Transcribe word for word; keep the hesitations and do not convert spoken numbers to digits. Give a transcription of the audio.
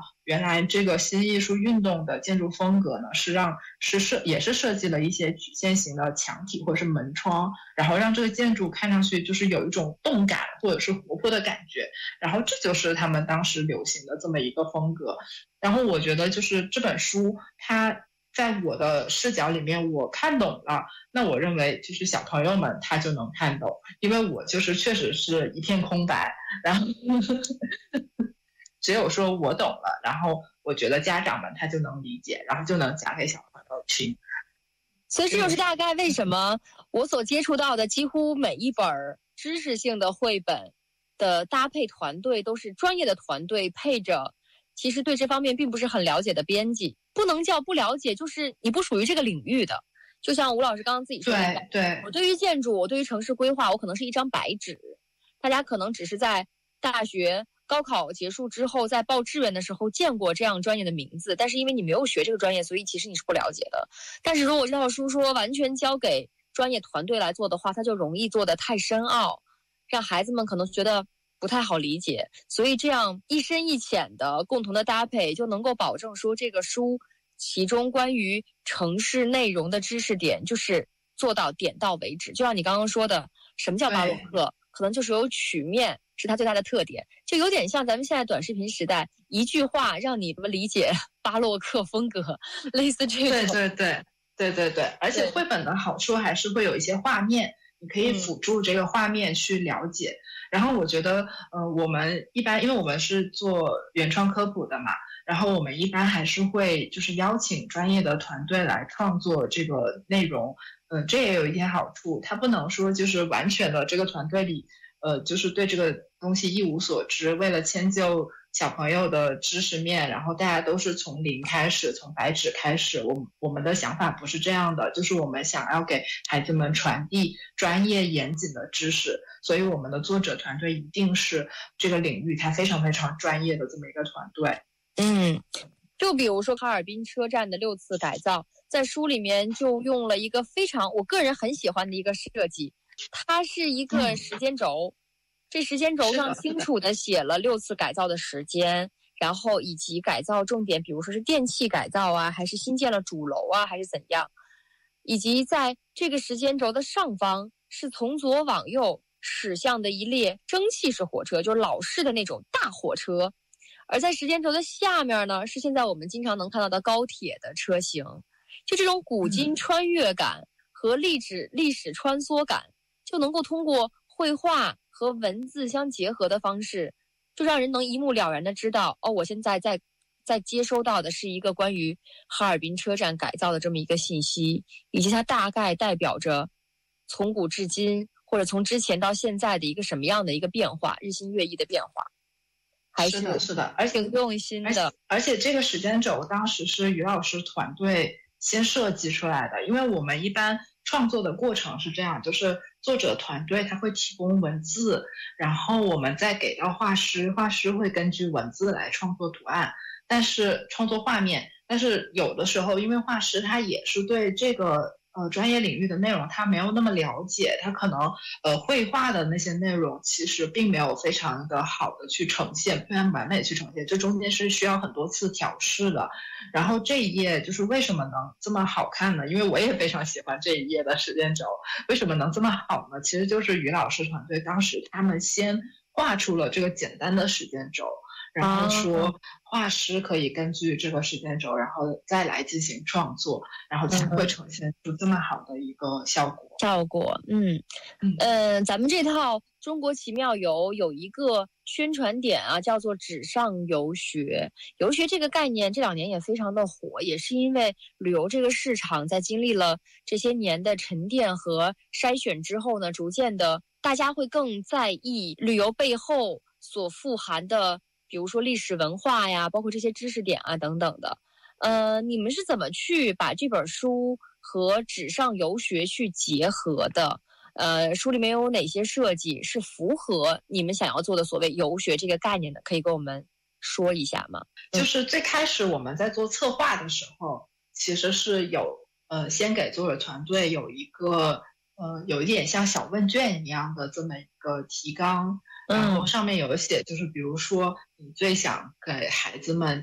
原来这个新艺术运动的建筑风格呢，是让是设也是设计了一些曲线型的墙体或者是门窗，然后让这个建筑看上去就是有一种动感或者是活泼的感觉，然后这就是他们当时流行的这么一个风格。然后我觉得就是这本书它在我的视角里面我看懂了，那我认为就是小朋友们他就能看懂，因为我就是确实是一片空白，然后只有说我懂了，然后我觉得家长们他就能理解，然后就能讲给小朋友听。 所以这就是大概为什么我所接触到的几乎每一本知识性的绘本的搭配团队都是专业的团队，配着其实对这方面并不是很了解的编辑，不能叫不了解，就是你不属于这个领域的。就像吴老师刚刚自己说的， 对对， 我对于建筑，我对于城市规划，我可能是一张白纸，大家可能只是在大学高考结束之后，在报志愿的时候见过这样专业的名字，但是因为你没有学这个专业，所以其实你是不了解的。但是如果这套书说完全交给专业团队来做的话，它就容易做得太深奥，让孩子们可能觉得不太好理解，所以这样一深一浅的共同的搭配，就能够保证说这个书其中关于城市内容的知识点就是做到点到为止。就像你刚刚说的，什么叫巴洛克，可能就是有曲面是它最大的特点，就有点像咱们现在短视频时代，一句话让你们理解巴洛克风格，类似这种。 对对对对对对，而且绘本的好处还是会有一些画面，你可以辅助这个画面去了解。嗯、然后我觉得，呃，我们一般因为我们是做原创科普的嘛，然后我们一般还是会就是邀请专业的团队来创作这个内容。嗯、呃，这也有一点好处，它不能说就是完全的这个团队里，呃，就是对这个东西一无所知，为了迁就小朋友的知识面，然后大家都是从零开始，从白纸开始。我我们的想法不是这样的，就是我们想要给孩子们传递专业严谨的知识，所以我们的作者团队一定是这个领域它非常非常专业的这么一个团队。 嗯，就比如说哈尔滨车站的六次改造，在书里面就用了一个非常我个人很喜欢的一个设计，它是一个时间轴。嗯，这时间轴上清楚地写了六次改造的时间，然后以及改造重点，比如说是电器改造啊，还是新建了主楼啊，还是怎样，以及在这个时间轴的上方是从左往右驶向的一列蒸汽式火车，就是老式的那种大火车，而在时间轴的下面呢，是现在我们经常能看到的高铁的车型。就这种古今穿越感和历史历史穿梭感，就能够通过绘画和文字相结合的方式，就让人能一目了然的知道，哦，我现在在在接收到的是一个关于哈尔滨车站改造的这么一个信息，以及它大概代表着从古至今或者从之前到现在的一个什么样的一个变化，日新月异的变化。还是的，是的，而且挺用心的。 而且, 而且这个时间轴当时是于老师团队先设计出来的，因为我们一般创作的过程是这样，就是作者团队他会提供文字，然后我们再给到画师，画师会根据文字来创作图案，但是创作画面，但是有的时候因为画师他也是对这个呃专业领域的内容他没有那么了解，他可能呃绘画的那些内容其实并没有非常的好的去呈现，非常完美去呈现，这中间是需要很多次调试的。然后这一页就是为什么能这么好看呢？因为我也非常喜欢这一页的时间轴，为什么能这么好呢？其实就是于老师团队当时他们先画出了这个简单的时间轴，然后说画师可以根据这个时间轴然后再来进行创作，然后才会呈现出这么好的一个效果。 效果，嗯嗯、呃，咱们这套中国奇妙游有一个宣传点啊，叫做纸上游学。游学这个概念这两年也非常的火，也是因为旅游这个市场在经历了这些年的沉淀和筛选之后呢，逐渐的大家会更在意旅游背后所富含的，比如说历史文化呀，包括这些知识点啊等等的。呃，你们是怎么去把这本书和纸上游学去结合的？呃，书里面有哪些设计是符合你们想要做的所谓游学这个概念的？可以跟我们说一下吗？ 就是最开始我们在做策划的时候，其实是有呃先给作者团队有一个呃有一点像小问卷一样的这么一个提纲，然后上面有写就是比如说你最想给孩子们